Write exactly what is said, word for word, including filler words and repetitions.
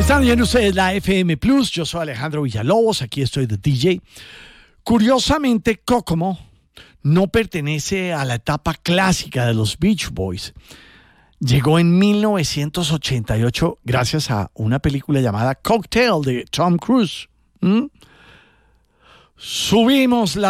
Están viendo ustedes la F M Plus. Yo soy Alejandro Villalobos. Aquí estoy de D J. Curiosamente, Kokomo no pertenece a la etapa clásica de los Beach Boys. Llegó en mil novecientos ochenta y ocho gracias a una película llamada Cocktail de Tom Cruise. ¿Mm? Subimos la